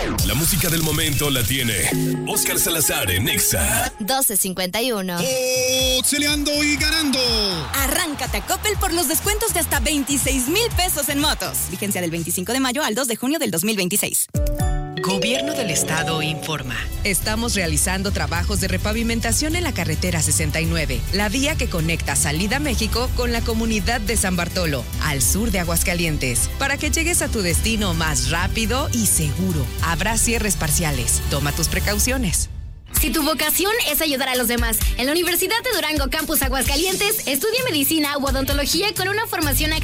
La música del momento la tiene Oscar Salazar en Nexa. 12:51. Auxiliando y ganando. Arráncate a Coppel por los descuentos de hasta 26,000 pesos en motos. Vigencia del 25 de mayo al 2 de junio del 2026. Gobierno del Estado informa. Estamos realizando trabajos de repavimentación en la carretera 69, la vía que conecta Salida México con la comunidad de San Bartolo, al sur de Aguascalientes, para que llegues a tu destino más rápido y seguro. Habrá cierres parciales. Toma tus precauciones. Si tu vocación es ayudar a los demás, en la Universidad de Durango Campus Aguascalientes, estudia medicina u odontología con una formación académica